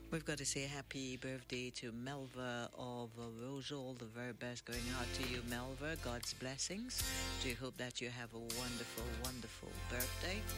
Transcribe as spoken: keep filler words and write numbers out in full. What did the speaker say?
We've got to say happy birthday to Melva of uh, Roseau. All the very best going out to you, Melva. God's blessings. Do hope that you have a wonderful, wonderful birthday.